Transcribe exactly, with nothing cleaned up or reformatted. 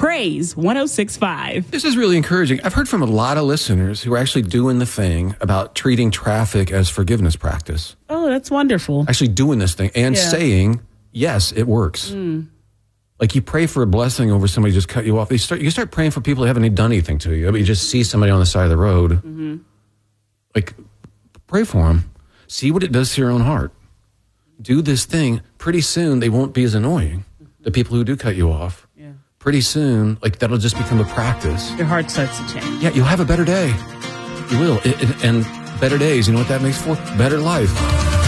Praise one oh six point five. This is really encouraging. I've heard from a lot of listeners who are actually doing the thing about treating traffic as forgiveness practice. Oh, that's wonderful. Actually doing this thing and Yeah. saying, yes, it works. Mm. Like you pray for a blessing over somebody who just cut you off. You start, you start praying for people who haven't even done anything to you. But you just see somebody on the side of the road. Mm-hmm. Like, pray for them. See what it does to your own heart. Do this thing. Pretty soon, they won't be as annoying. The people who do cut you off. Yeah. Pretty soon, like that'll just become a practice. Your heart starts to change. Yeah, you'll have a better day. You will. It, it, and better days, you know what that makes for? Better life.